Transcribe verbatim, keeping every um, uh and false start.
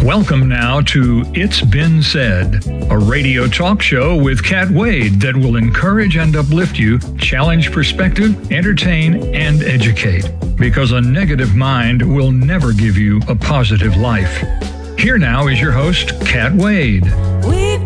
Welcome now to It's Been Said, a radio talk show with Kat Wade that will encourage and uplift you, challenge perspective, entertain, and educate. Because a negative mind will never give you a positive life. Here now is your host, Kat Wade. We